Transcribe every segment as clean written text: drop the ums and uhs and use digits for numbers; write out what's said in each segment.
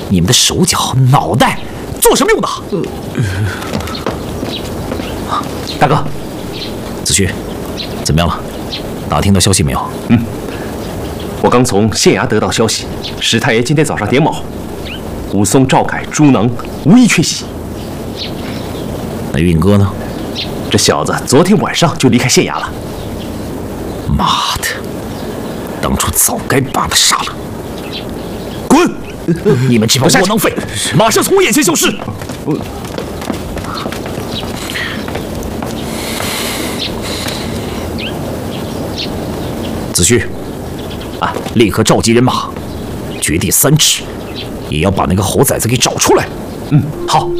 你们的手脚、脑袋做什么用的？大哥，子虚，怎么样了？打听到消息没有？ 我刚从县衙得到消息，史太爷今天早上点卯，武松、赵凯、朱能无一缺席。 那运哥呢？ 这小子昨天晚上就离开县衙了。 妈的，当初早该把他杀了！滚！你们这帮窝囊废，马上从我眼前消失！子虚，立刻召集人马，掘地3尺，也要把那个猴崽子给找出来。好。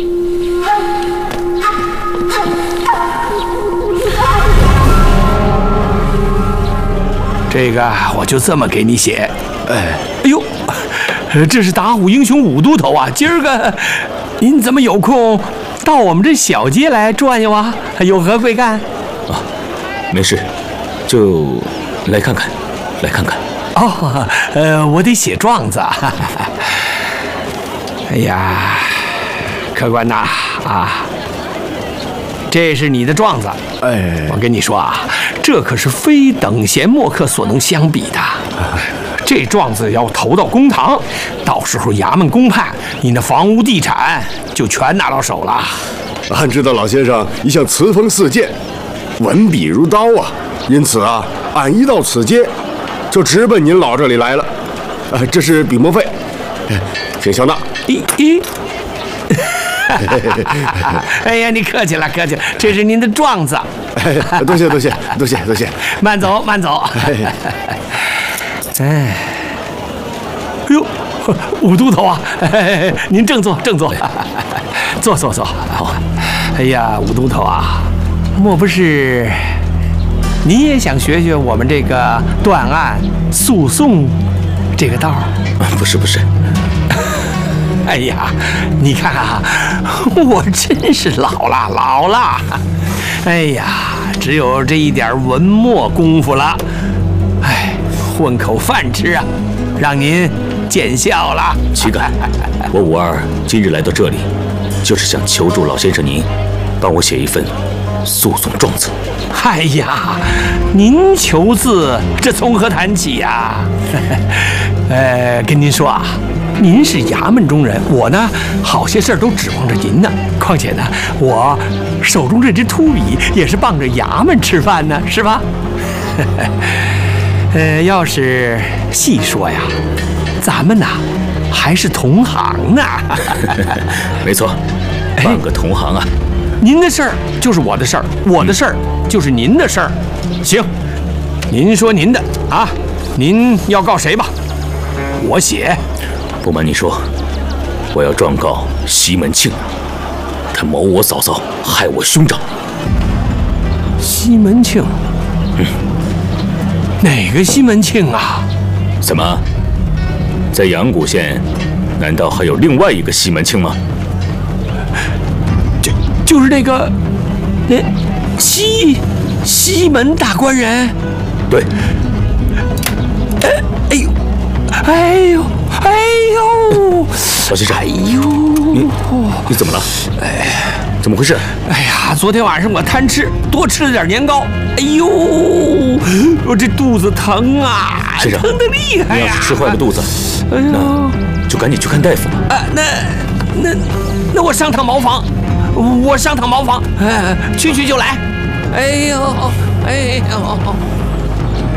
这个我就这么给你写。哎呦，这是打虎英雄武都头啊！今儿个您怎么有空到我们这小街来转悠啊？有何贵干？ 没事，就来看看，来看看。 我得写状子啊。哎呀，客官呐，这是你的状子。我跟你说啊，这可是非等闲墨客所能相比的。这状子要投到公堂，到时候衙门公判，你那房屋地产就全拿到手了。 俺知道老先生一向词锋似剑，文笔如刀啊，因此俺一到此街，就直奔您老这里来了。这是笔墨费，请笑纳。 哎呀，你客气了，客气了，这是您的状子。 多谢多谢多谢多谢。 慢走慢走。哎呦，武都头啊，您正坐正坐，坐。好。哎呀，武都头啊，莫不是你也想学学我们这个断案诉讼这个道？ 不是。 哎呀，你看啊，我真是老了。哎呀，只有这一点文墨功夫了，混口饭吃啊，让您见笑了。 岂敢！我武二今日来到这里，就是想求助老先生您，帮我写一份诉讼状子。 哎呀，您求字这从何谈起呀？跟您说啊，您是衙门中人，我呢好些事儿都指望着您呢。况且呢，我手中这支秃笔也是傍着衙门吃饭呢，是吧？要是细说呀，咱们呐还是同行呢。 没错，半个同行啊。 您的事儿就是我的事儿，我的事儿就是您的事儿。行，您说您的啊，您要告谁吧？我写。 不瞒你说，我要状告西门庆，他谋我嫂嫂，害我兄长。 西门庆？哪个西门庆啊？ 怎么，在阳谷县，难道还有另外一个西门庆吗？ 就是那个，西门大官人。 对。 哎呦！ 老先生，你怎么了？怎么回事？ 哎呀，昨天晚上我贪吃，多吃了点年糕。哎呦，我这肚子疼啊， 先生， 疼得厉害呀！ 你要是吃坏了肚子，那就赶紧去看大夫吧。 那我上趟茅房，去就来。哎呦！